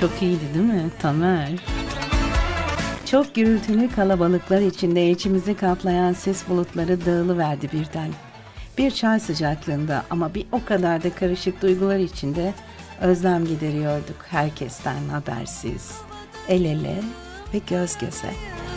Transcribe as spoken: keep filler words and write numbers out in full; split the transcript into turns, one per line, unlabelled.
Çok iyiydi değil mi Tamer? Çok gürültülü kalabalıklar içinde içimizi kaplayan sis bulutları dağılıverdi birden. Bir çay sıcaklığında ama bir o kadar da karışık duygular içinde özlem gideriyorduk herkesten habersiz. El ele ve göz göze.